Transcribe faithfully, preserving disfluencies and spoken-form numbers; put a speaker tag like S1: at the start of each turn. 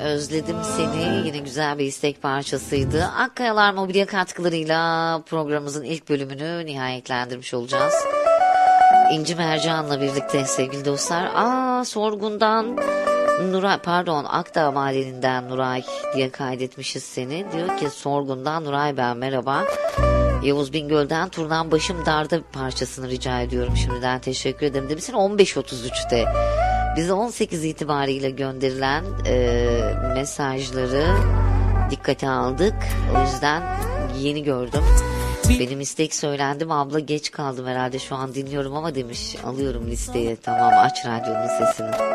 S1: Özledim Seni yine güzel bir istek parçasıydı. Akkayalar Mobilya katkılarıyla programımızın ilk bölümünü nihayetlendirmiş olacağız. İnci Mercan'la birlikte sevgili dostlar. Aa sorgundan Nuray, pardon Akdağ Mahalleli'nden Nuray diye kaydetmişiz seni. Diyor ki sorgundan Nuray ben merhaba. Yavuz Bingöl'den Turnan Başım Darda parçasını rica ediyorum şimdiden, teşekkür ederim demişsin. on beş otuz üçte bize on sekiz itibariyle gönderilen e, mesajları dikkate aldık. O yüzden yeni gördüm. Benim istek söylendim abla, geç kaldım herhalde şu an dinliyorum ama demiş. Alıyorum listeye, tamam, aç radyonun sesini.